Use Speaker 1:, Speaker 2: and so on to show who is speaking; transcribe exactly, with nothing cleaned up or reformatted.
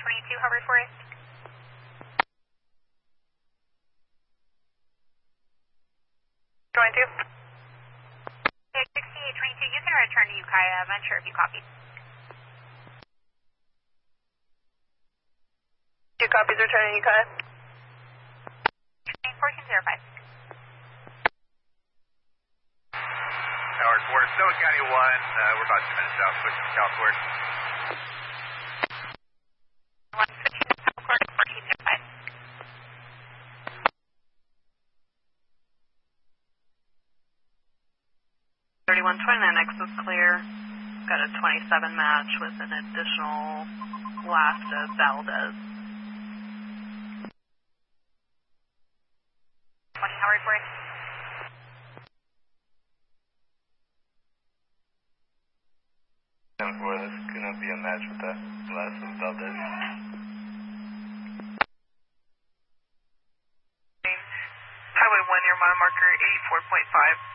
Speaker 1: twenty-two, Hubbard Forest. twenty-two. Yeah, sixty-eight twenty-two, you can return to Ukiah. I'm unsure if you copied.
Speaker 2: Two copies returning Ukiah.
Speaker 1: fourteen zero five.
Speaker 3: Tower four, Stowe County one, uh, we're about two minutes out, pushing southward.
Speaker 1: one fifteen southward, fourteen zero five.
Speaker 2: thirty-one twenty-nine X is clear. Got a twenty-seven match with an additional blast of Valdez.
Speaker 1: twenty, Howard Forest.
Speaker 3: ten four, this is going to be a match with the blast of Valdez.
Speaker 2: Highway one, near mile marker eighty-four point five.